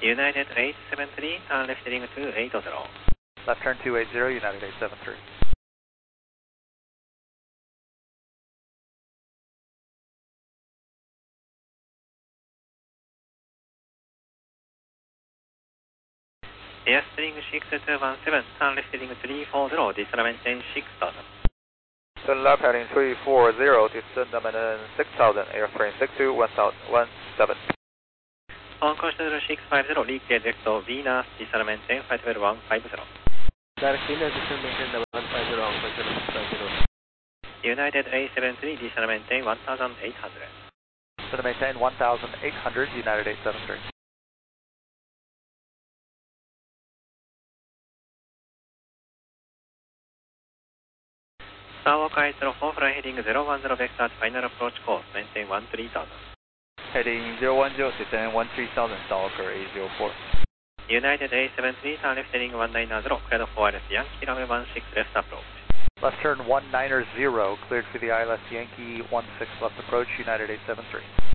United 873, turn left heading 280. Left turn 280, United 873. Airstream 6217, turn left heading 340, descend maintain 6000. Turn left heading 340, descend maintain 6000, airframe 6217. On course 0650, leakage exit Venus, descend maintain 52150. Direct Venus, descend maintain 150. United 873, descend maintain 1800. Descend maintain 1800, United 873. Starwalker 804, fly heading 010 vector, final approach course, maintain 13000. Heading 010, descend 13000, Starwalker 804. United 873, turn left heading 190, cleared for ILS Yankee, runway 16 left approach. Left turn 190, cleared for the ILS Yankee 16 left approach, United 873.